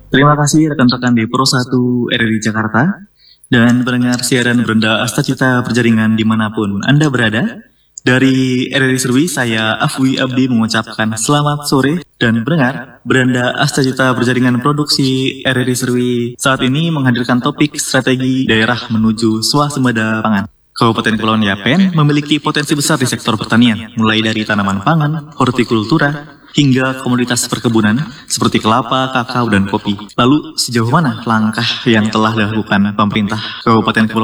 Terima kasih rekan-rekan di Pro 1 RRI Jakarta dan pendengar siaran Beranda Astacita Perjaringan dimanapun Anda berada. Dari RRI Serwi, saya Afwi Abdi mengucapkan selamat sore dan pendengar Beranda Astacita Perjaringan Produksi RRI Serwi saat ini menghadirkan topik strategi daerah menuju swasembada pangan. Kabupaten Kepulauan Yapen memiliki potensi besar di sektor pertanian, mulai dari tanaman pangan, hortikultura, hingga komoditas perkebunan seperti kelapa, kakao, dan kopi. Lalu, sejauh mana langkah yang telah dilakukan pemerintah Kabupaten Kepulauan